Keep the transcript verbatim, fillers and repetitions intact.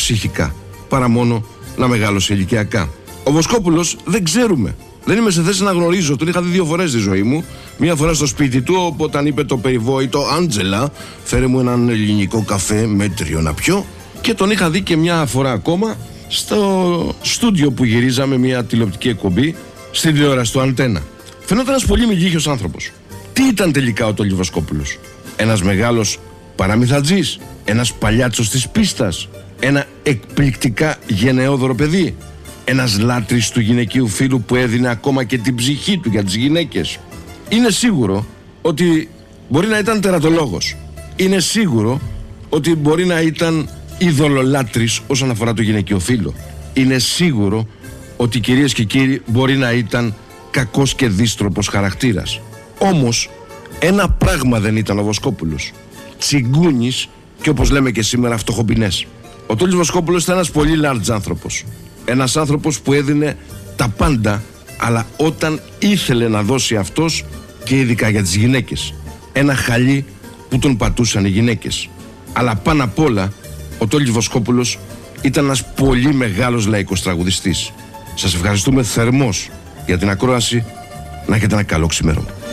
ψυχικά, παρά μόνο να μεγάλωσε ηλικιακά. Ο Βοσκόπουλος δεν ξέρουμε. Δεν είμαι σε θέση να γνωρίζω. Τον είχα δει δύο φορές στη ζωή μου. Μία φορά στο σπίτι του, όταν είπε το περιβόητο «Άντζελα, φέρε μου έναν ελληνικό καφέ μέτριο να πιω». Και τον είχα δει και μια φορά ακόμα στο στούντιο που γυρίζαμε μια τηλεοπτική εκπομπή στην τηλεόραση του Αντένα. Φαινόταν ένας πολύ μιλίχιος άνθρωπος. Τι ήταν τελικά ο Τόλης Βοσκόπουλος? Ένας μεγάλος παραμυθατζής, ένας παλιάτσος της πίστας, ένα εκπληκτικά γενναιόδωρο παιδί, ένας λάτρης του γυναικείου φίλου που έδινε ακόμα και την ψυχή του για τις γυναίκες. Είναι σίγουρο ότι μπορεί να ήταν τερατολόγος. Είναι σίγουρο ότι μπορεί να ήταν ειδωλολάτρης όσον αφορά το γυναικείο φύλο. Είναι σίγουρο ότι, κυρίες και κύριοι, μπορεί να ήταν κακός και δύστροπος χαρακτήρας. Όμως ένα πράγμα δεν ήταν ο Βοσκόπουλος: τσιγκούνης και, όπως λέμε και σήμερα, φτωχομπινές. Ο Τόλης Βοσκόπουλος ήταν ένας πολύ large άνθρωπος. Ένας άνθρωπος που έδινε τα πάντα, αλλά όταν ήθελε να δώσει αυτός, και ειδικά για τις γυναίκες. Ένα χαλί που τον πατούσαν οι γυναίκες. Αλλά πάνω απ' όλα, ο Τόλης Βοσκόπουλος ήταν ένας πολύ μεγάλος λαϊκός τραγουδιστής. Σας ευχαριστούμε θερμός για την ακρόαση. Να έχετε ένα καλό ξημέρωμα.